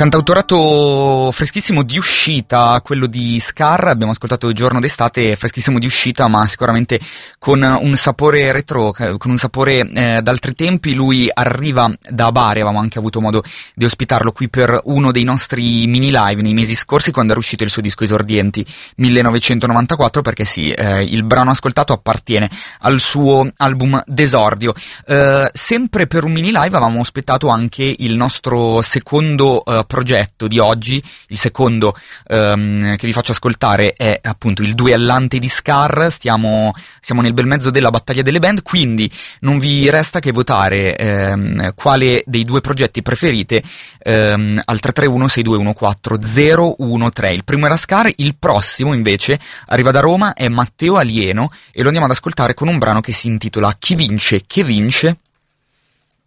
Cantautorato freschissimo di uscita, quello di Scar. Abbiamo ascoltato Il giorno d'estate, freschissimo di uscita, ma sicuramente con un sapore retro, con un sapore d'altri tempi. Lui arriva da Bari, avevamo anche avuto modo di ospitarlo qui per uno dei nostri mini live nei mesi scorsi, quando era uscito il suo disco Esordienti 1994, perché sì, il brano ascoltato appartiene al suo album d'esordio. Sempre per un mini live avevamo ospitato anche il nostro secondo progetto di oggi. Il secondo che vi faccio ascoltare è appunto il duellante di Scar. Siamo nel bel mezzo della battaglia delle band, quindi non vi resta che votare quale dei due progetti preferite al 331 6214 013. Il primo era Scar, il prossimo invece arriva da Roma, è Matteo Alieno, e lo andiamo ad ascoltare con un brano che si intitola Chi vince, che vince.